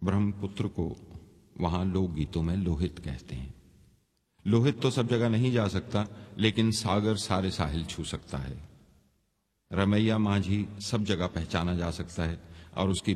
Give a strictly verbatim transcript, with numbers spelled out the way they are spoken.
ब्रह्मपुत्र को वहां लोकगीतों में लोहित कहते हैं। लोहित तो सब जगह नहीं जा सकता, लेकिन सागर सारे साहिल छू सकता है। रमैया मांझी सब जगह पहचाना जा सकता है और उसकी